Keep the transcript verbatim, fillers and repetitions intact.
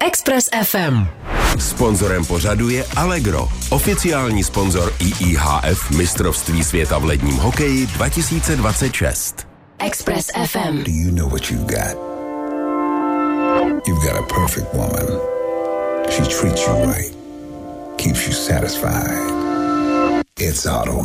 Express F M. Sponzorem pořadu je Allegro, oficiální sponzor I I H F mistrovství světa v ledním hokeji dva tisíce dvacet šest. Express F M. Do you know what you've got? You've got a perfect woman. She treats you right, keeps you satisfied. It's Auto